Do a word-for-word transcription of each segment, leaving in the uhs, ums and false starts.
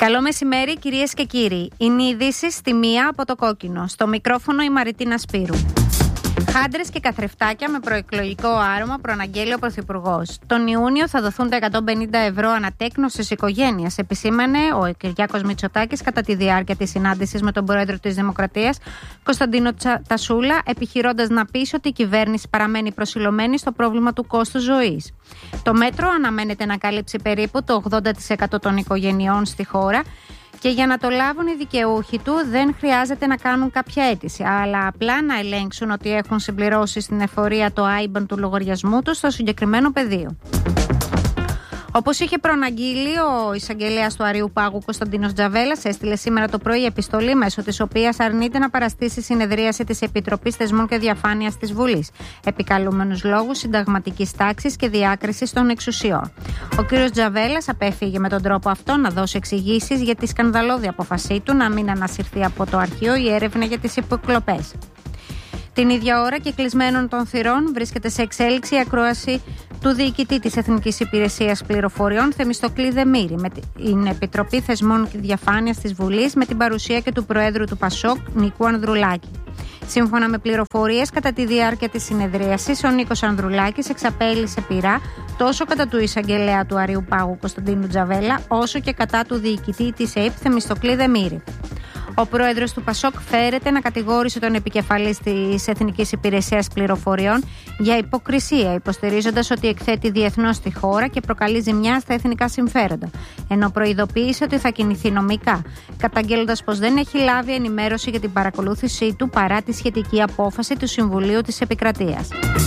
Καλό μεσημέρι, κυρίες και κύριοι. Είναι οι ειδήσεις στη μία από το κόκκινο. Στο μικρόφωνο η Μαριτίνα Σπύρου. Χάντρες και καθρεφτάκια με προεκλογικό άρωμα προαναγγέλει ο Πρωθυπουργός. Τον Ιούνιο θα δοθούν τα εκατόν πενήντα ευρώ ανατέκνος στις οικογένειες, επισήμανε ο Κυριάκος Μητσοτάκης κατά τη διάρκεια της συνάντησης με τον Πρόεδρο της Δημοκρατίας, Κωνσταντίνο Τασούλα, επιχειρώντας να πείσει ότι η κυβέρνηση παραμένει προσιλωμένη στο πρόβλημα του κόστους ζωής. Το μέτρο αναμένεται να καλύψει περίπου το ογδόντα τοις εκατό των οικογενειών στη χώρα. Και για να το λάβουν οι δικαιούχοι του δεν χρειάζεται να κάνουν κάποια αίτηση, αλλά απλά να ελέγξουν ότι έχουν συμπληρώσει στην εφορία το άι μπαν του λογαριασμού του στο συγκεκριμένο πεδίο. Όπως είχε προαναγγείλει, ο εισαγγελέας του Αρείου Πάγου Κωνσταντίνος Τζαβέλας έστειλε σήμερα το πρωί επιστολή μέσω της οποίας αρνείται να παραστήσει συνεδρίαση της Επιτροπής Θεσμών και Διαφάνειας της Βουλής, επικαλούμενους λόγους συνταγματικής τάξης και διάκρισης των εξουσιών. Ο κ. Τζαβέλας απέφυγε με τον τρόπο αυτό να δώσει εξηγήσεις για τη σκανδαλώδη απόφασή του να μην ανασυρθεί από το αρχείο η έρευνα για τις υποκλοπές. Την ίδια ώρα και κλεισμένων των θυρών βρίσκεται σε εξέλιξη η ακρόαση του διοικητή της Εθνικής Υπηρεσίας Πληροφοριών Θεμιστοκλή Δεμήρη με την Επιτροπή Θεσμών και Διαφάνειας της Βουλής με την παρουσία και του Προέδρου του Πασόκ Νίκου Ανδρουλάκη. Σύμφωνα με πληροφορίες, κατά τη διάρκεια της συνεδρίασης, ο Νίκος Ανδρουλάκης εξαπέλυσε πειρά τόσο κατά του εισαγγελέα του Αρείου Πάγου Κωνσταντίνου Τζαβέλα, όσο και κατά του διοικητή της ΕΕΠ Θεμιστοκλή Δεμήρη. Ο πρόεδρος του Πασόκ φέρεται να κατηγόρησε τον επικεφαλής της Εθνικής Υπηρεσίας Πληροφοριών για υποκρισία, υποστηρίζοντας ότι εκθέτει διεθνώς τη χώρα και προκαλεί ζημιά στα εθνικά συμφέροντα, ενώ προειδοποίησε ότι θα κινηθεί νομικά, καταγγέλλοντας πως δεν έχει λάβει ενημέρωση για την παρακολούθησή του παρά τη σχετική απόφαση του Συμβουλίου της Επικρατείας.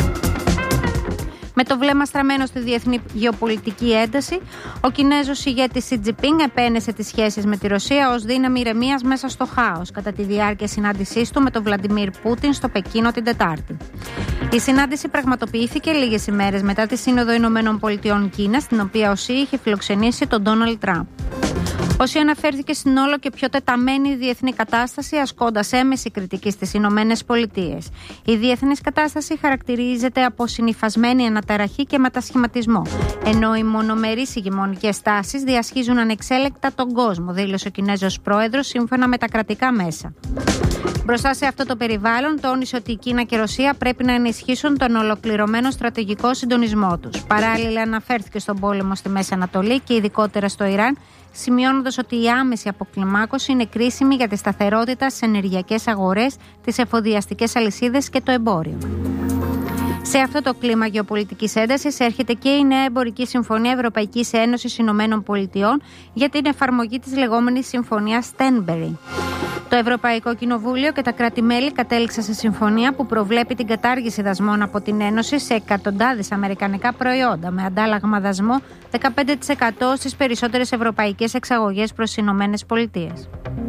Με το βλέμμα στραμμένο στη διεθνή γεωπολιτική ένταση, ο Κινέζος ηγέτης Σι Τζινπίνγκ επένεσε τις σχέσεις με τη Ρωσία ως δύναμη ηρεμίας μέσα στο χάος, κατά τη διάρκεια συνάντησής του με τον Βλαντιμίρ Πούτιν στο Πεκίνο την Τετάρτη. Η συνάντηση πραγματοποιήθηκε λίγες ημέρες μετά τη Σύνοδο Ηνωμένων Πολιτειών Κίνας, στην οποία ο Σι είχε φιλοξενήσει τον Ντόναλντ Τραμπ. Ο Σι αναφέρθηκε στην όλο και πιο τεταμένη διεθνή κατάσταση, ασκώντας έμεση κριτική στις Ηνωμένες Πολιτείες. Η διεθνής κατάσταση χαρακτηρίζεται από συνυφασμένη αναταραχή και μετασχηματισμό, ενώ οι μονομερείς ηγεμονικές τάσεις διασχίζουν ανεξέλεκτα τον κόσμο, δήλωσε ο Κινέζος πρόεδρος σύμφωνα με τα κρατικά μέσα. Μπροστά σε αυτό το περιβάλλον, τόνισε ότι η Κίνα και η Ρωσία πρέπει να ενισχύσουν τον ολοκληρωμένο στρατηγικό συντονισμό τους. Παράλληλα, αναφέρθηκε στον πόλεμο στη Μέση Ανατολή και ειδικότερα στο Ιράν, σημειώνοντας ότι η άμεση αποκλιμάκωση είναι κρίσιμη για τη σταθερότητα στις ενεργειακές αγορές, τις εφοδιαστικές αλυσίδες και το εμπόριο. Σε αυτό το κλίμα γεωπολιτικής έντασης έρχεται και η νέα εμπορική συμφωνία Ευρωπαϊκής Ένωσης Ηνωμένων Πολιτειών για την εφαρμογή της λεγόμενης συμφωνίας Στένμπερι. Το Ευρωπαϊκό Κοινοβούλιο και τα κράτη-μέλη κατέληξαν σε συμφωνία που προβλέπει την κατάργηση δασμών από την Ένωση σε εκατοντάδες αμερικανικά προϊόντα, με αντάλλαγμα δασμό δεκαπέντε τοις εκατό στις περισσότερες ευρωπαϊκές εξαγωγές προς τις Ηνωμένες Πολιτείες.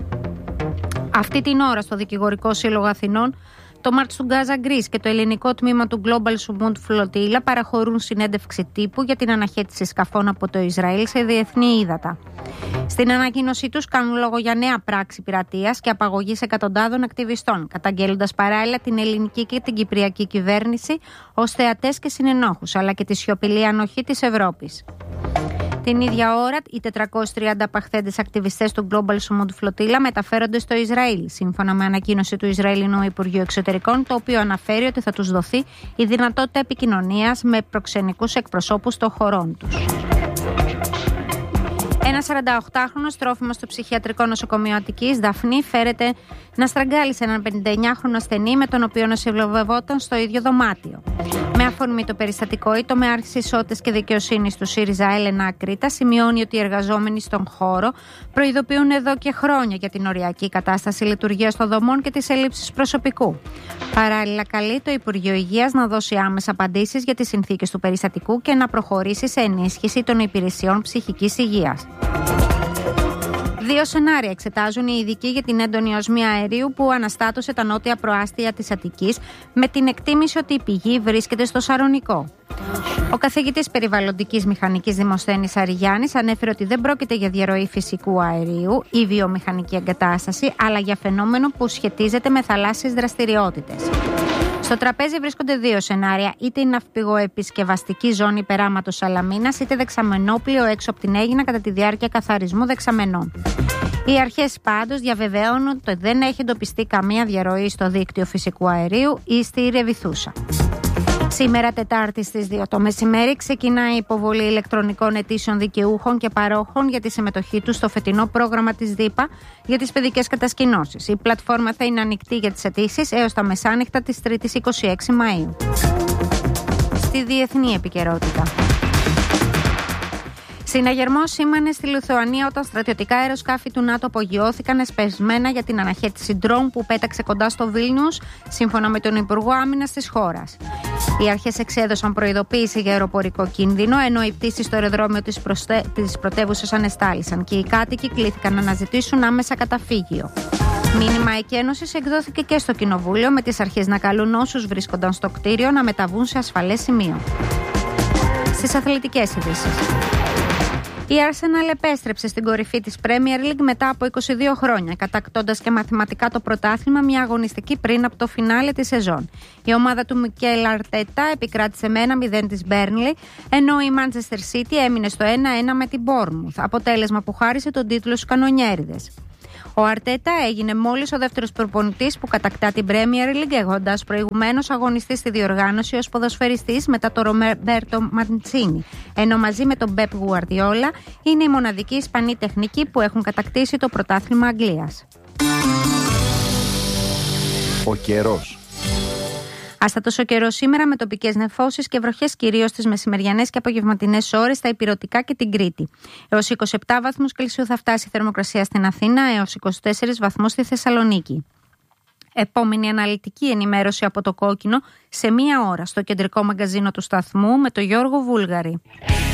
Αυτή την ώρα στο Δικηγορικό Σύλλογο Αθηνών, το Μάρτς του Γκάζα Γκρίς και το ελληνικό τμήμα του Global Submarine Flotilla παραχωρούν συνέντευξη τύπου για την αναχέτηση σκαφών από το Ισραήλ σε διεθνή ύδατα. Στην ανακοίνωσή τους κάνουν λόγο για νέα πράξη πειρατείας και απαγωγής εκατοντάδων ακτιβιστών, καταγγέλλοντας παράλληλα την ελληνική και την κυπριακή κυβέρνηση ως θεατές και συνενόχους, αλλά και τη σιωπηλή ανοχή της Ευρώπης. Την ίδια ώρα, οι τετρακόσιοι τριάντα απαχθέντες ακτιβιστές του Global Submarine Flotilla μεταφέρονται στο Ισραήλ, σύμφωνα με ανακοίνωση του Ισραηλινού Υπουργείου Εξωτερικών, το οποίο αναφέρει ότι θα τους δοθεί η δυνατότητα επικοινωνίας με προξενικούς εκπροσώπους των χωρών τους. Ένα σαρανταοκτάχρονος τρόφιμος στο ψυχιατρικό νοσοκομείο Αττικής, Δαφνή, φέρεται να στραγγάλισε έναν πενηνταεννιάχρονο ασθενή με τον οποίο νοσηλευόταν στο ίδιο δωμάτιο. Με αφορμή το περιστατικό, η τομεάρχης Ισότητας και Δικαιοσύνης του ΣΥΡΙΖΑ, Έλενα Ακρίτα, σημειώνει ότι οι εργαζόμενοι στον χώρο προειδοποιούν εδώ και χρόνια για την οριακή κατάσταση λειτουργίας των δομών και τις ελλείψεις προσωπικού. Παράλληλα, καλεί το Υπουργείο Υγείας να δώσει άμεσα απαντήσεις για τις συνθήκες του περιστατικού και να προχωρήσει σε ενίσχυση των υπηρεσιών ψυχικής υγείας. Δύο σενάρια εξετάζουν οι ειδικοί για την έντονη οσμία αερίου που αναστάτωσε τα νότια προάστια της Αττικής, με την εκτίμηση ότι η πηγή βρίσκεται στο Σαρονικό. Ο καθηγητής περιβαλλοντικής μηχανικής Δημοσθένης Αριγιάννης ανέφερε ότι δεν πρόκειται για διαρροή φυσικού αερίου ή βιομηχανική εγκατάσταση, αλλά για φαινόμενο που σχετίζεται με θαλάσσιες δραστηριότητες. Στο τραπέζι βρίσκονται δύο σενάρια, είτε η ναυπηγοεπισκευαστική ζώνη υπεράματος Σαλαμίνας, είτε δεξαμενόπλοιο έξω από την Αίγινα κατά τη διάρκεια καθαρισμού δεξαμενών. Οι αρχές πάντως διαβεβαίωνουν ότι δεν έχει εντοπιστεί καμία διαρροή στο δίκτυο φυσικού αερίου ή στη Ρεβιθούσα. Σήμερα, Τετάρτη στις δύο το μεσημέρι, ξεκινάει η υποβολή ηλεκτρονικών αιτήσεων δικαιούχων και παρόχων για τη συμμετοχή τους στο φετινό πρόγραμμα της ΔΥΠΑ για τις παιδικές κατασκηνώσεις. Η πλατφόρμα θα είναι ανοιχτή για τις αιτήσεις έως τα μεσάνυχτα της Τρίτης είκοσι έξι Μαΐου. Στη διεθνή επικαιρότητα. Συναγερμός σήμανε στη Λιθουανία όταν στρατιωτικά αεροσκάφη του ΝΑΤΟ απογειώθηκαν εσπεσμένα για την αναχέτηση ντρόουν που πέταξε κοντά στο Βίλνιους, σύμφωνα με τον Υπουργό Άμυνας της χώρας. Οι αρχές εξέδωσαν προειδοποίηση για αεροπορικό κίνδυνο, ενώ οι πτήσεις στο αεροδρόμιο της, προστε... της πρωτεύουσας ανεστάλησαν και οι κάτοικοι κλήθηκαν να αναζητήσουν άμεσα καταφύγιο. Μήνυμα εκένωσης εκδόθηκε και στο Κοινοβούλιο, με τις αρχές να καλούν όσους βρίσκονταν στο κτίριο να μεταβούν σε ασφαλές σημείο. Στις αθλητικές ειδήσεις. Η Arsenal επέστρεψε στην κορυφή της Premier League μετά από είκοσι δύο χρόνια, κατακτώντας και μαθηματικά το πρωτάθλημα μια αγωνιστική πριν από το φινάλε της σεζόν. Η ομάδα του Μικέλ Αρτέτα επικράτησε με ένα μηδέν της Burnley, ενώ η Manchester City έμεινε στο ένα ένα με την Bournemouth, αποτέλεσμα που χάρισε τον τίτλο στους κανονιέριδες. Ο Αρτέτα έγινε μόλις ο δεύτερος προπονητής που κατακτά την Premier League, έχοντας προηγουμένως αγωνιστεί στη διοργάνωση ως ποδοσφαιριστής μετά τον Ρομπέρτο Μαντσίνι, ενώ μαζί με τον Πεπ Γουαρδιόλα είναι οι μοναδικοί Ισπανοί τεχνικοί που έχουν κατακτήσει το πρωτάθλημα Αγγλίας. Ο καιρός. Άστατος ο καιρός σήμερα με τοπικές νεφώσεις και βροχές κυρίως στις μεσημεριανές και απογευματινές ώρες στα Ηπειρωτικά και την Κρήτη. Έως είκοσι επτά βαθμούς Κελσίου θα φτάσει η θερμοκρασία στην Αθήνα, έως είκοσι τέσσερις βαθμούς στη Θεσσαλονίκη. Επόμενη αναλυτική ενημέρωση από το Κόκκινο σε μία ώρα στο κεντρικό μαγκαζίνο του σταθμού με τον Γιώργο Βούλγαρη.